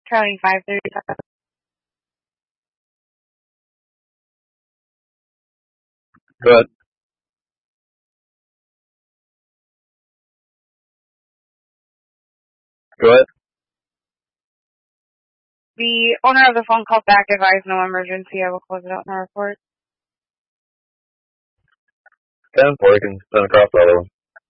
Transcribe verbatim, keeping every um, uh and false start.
County five thirty-seven. Go ahead. Go ahead. The owner of the phone called back, advised no emergency. I will close it out in the report. ten four, you can send across the other one.